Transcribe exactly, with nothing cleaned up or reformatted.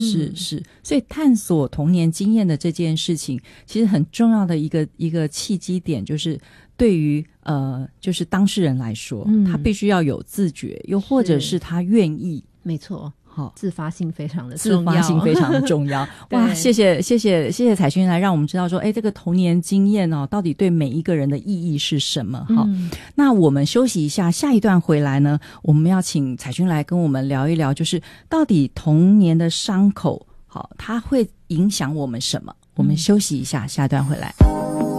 是是，所以探索童年经验的这件事情，其实很重要的一个一个契机点，就是对于呃，就是当事人来说，嗯、他必须要有自觉，又或者是他愿意。 没错。 好， 自发性非常的重要， 自发性非常重要。哇，谢谢谢谢谢谢彩君来让我们知道说，哎，这个童年经验哦，到底对每一个人的意义是什么？好、嗯，那我们休息一下，下一段回来呢，我们要请彩君来跟我们聊一聊，就是到底童年的伤口，好，它会影响我们什么？我们休息一下，下一段回来。